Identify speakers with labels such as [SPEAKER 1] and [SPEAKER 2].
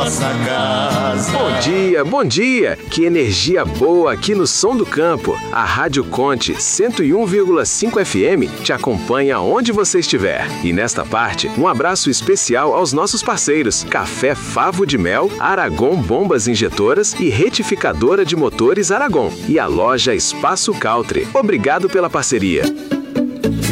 [SPEAKER 1] nossa casa.
[SPEAKER 2] Bom dia! Que energia boa aqui no Som do Campo. A Rádio Conte 101,5 FM te acompanha onde você estiver. E nesta parte, um abraço especial aos nossos parceiros: Café Favo de Mel, Aragon Bombas Injetoras e Retificadora de Motores Aragon. E a loja Espaço Country. Obrigado pela parceria.